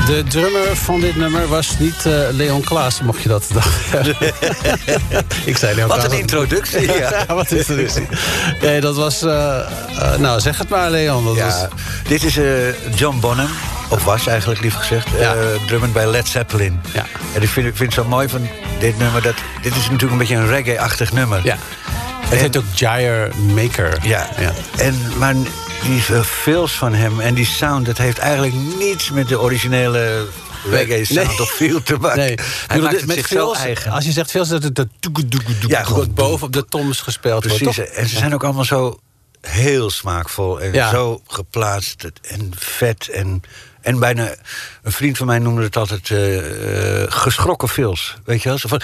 De drummer van dit nummer was niet Leon Klaassen, mocht je dat dachten. Ik zei Leon Klaassen. Wat een introductie, ja. Wat een introductie. Nee, dat was... nou, zeg het maar, Leon. Dat was... Dit is John Bonham, of was eigenlijk liever gezegd, drummend bij Led Zeppelin. Ja. En ik vind het zo mooi van dit nummer, dat dit is natuurlijk een beetje een reggae-achtig nummer. Ja. Het heet ook Gyre Maker. Ja. Maar die fills van hem en die sound, dat heeft eigenlijk niets met de originele reggae sound of feel te maken. Nee. Hij maakt het zich zo eigen. Als je zegt fills, dat het gewoon boven op de toms gespeeld precies, wordt. Precies. En ze zijn ook allemaal zo heel smaakvol en zo geplaatst en vet en bijna, een vriend van mij noemde het altijd geschrokken fills. Weet je wel? Zo van,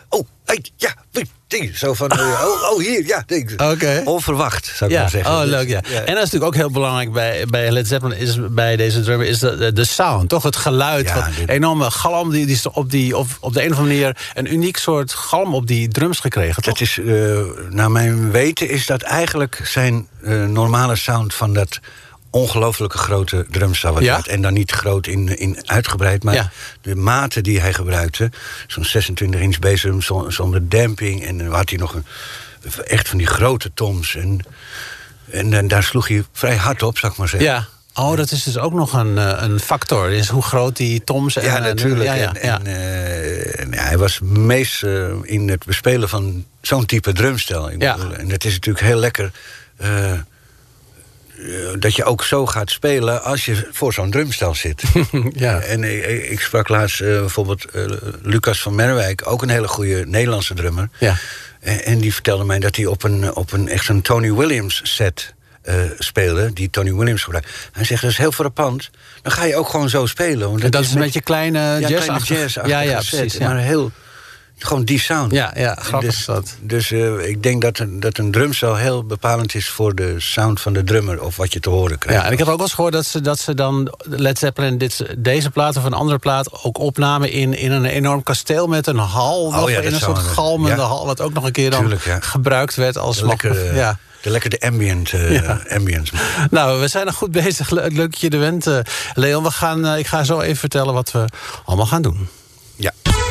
zo van, hier, ja. Okay. Onverwacht, zou ik maar zeggen. Oh, leuk, ja. En dat is natuurlijk ook heel belangrijk bij Led Zeppelin, is bij deze drummer, is de sound, toch? Het geluid, enorme galm, die is op de een of andere manier een uniek soort galm op die drums gekregen, toch? Dat is, naar mijn weten, is dat eigenlijk zijn normale sound van dat ongelooflijke grote drumstel. En dan niet groot in uitgebreid, maar de maten die hij gebruikte, zo'n 26-inch bassdrum zonder damping, en dan had hij nog echt van die grote toms. En daar sloeg hij vrij hard op, zou ik maar zeggen. Ja. Oh, dat is dus ook nog een factor. Is hoe groot die toms en... Ja, natuurlijk. En hij was meest in het bespelen van zo'n type drumstel. En het is natuurlijk heel lekker dat je ook zo gaat spelen als je voor zo'n drumstel zit. En ik sprak laatst bijvoorbeeld Lucas van Merwijk, ook een hele goede Nederlandse drummer. Ja. En die vertelde mij dat hij op een echt een Tony Williams set speelde, die Tony Williams gebruikt. Hij zegt, dat is heel frappant. Dan ga je ook gewoon zo spelen. Want dat is een beetje kleine jazz-achtig. Ja, precies. Maar heel... Gewoon die sound. Ja, grappig is dat. Dus ik denk dat een drumstel heel bepalend is voor de sound van de drummer, of wat je te horen krijgt. Ja, en ik heb ook wel eens gehoord dat ze dan Led Zeppelin deze plaat of een andere plaat ook opnamen in een enorm kasteel met een hal. In een soort galmende hal, wat ook nog een keer dan gebruikt werd als de ambience. Nou, we zijn nog goed bezig. Leuk dat je er bent, Leon. Ik ga zo even vertellen wat we allemaal gaan doen. Ja.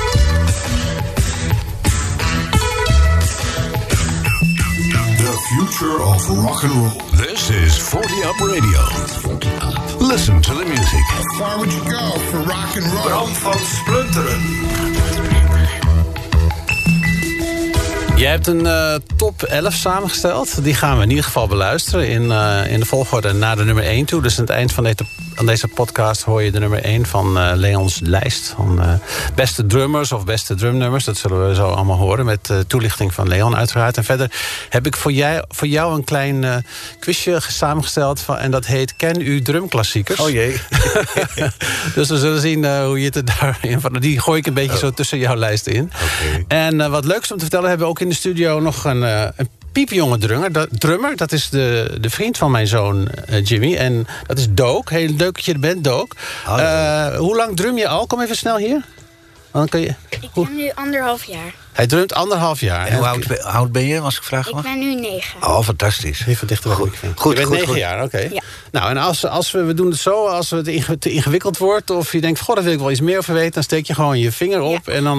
Future of rock and roll. This is 40 Up Radio. Listen to the music. How far would you go for rock and roll? Bram van Splunteren. Jij hebt een top 11 samengesteld. Die gaan we in ieder geval beluisteren in de volgorde naar de nummer 1 toe. Dus aan het eind van deze podcast hoor je de nummer 1 van Leons lijst. Van beste drummers of beste drumnummers. Dat zullen we zo allemaal horen met toelichting van Leon uiteraard. En verder heb ik voor jou een klein quizje samengesteld. En dat heet Ken u drumklassiekers? Oh jee. Dus we zullen zien hoe je het daarin van. Die gooi ik een beetje zo tussen jouw lijst in. Okay. En wat leuks om te vertellen, hebben we ook in de studio nog een piepjonge drummer. Dat is de vriend van mijn zoon Jimmy. En dat is Doak. Heel leuk dat je er bent, Doak. Hoe lang drum je al? Kom even snel hier. Dan kun je... Ik ben nu 1,5 jaar. Hij drumt 1,5 jaar. En hoe oud ben je, als ik vraag mag? Ik ben nu 9. Oh, fantastisch. Even dichter bij de Goed. Je bent 9 jaar, oké. Ja. Nou, en als we doen het zo, als het te ingewikkeld wordt, of je denkt, goh, daar wil ik wel iets meer over weten, dan steek je gewoon je vinger op en dan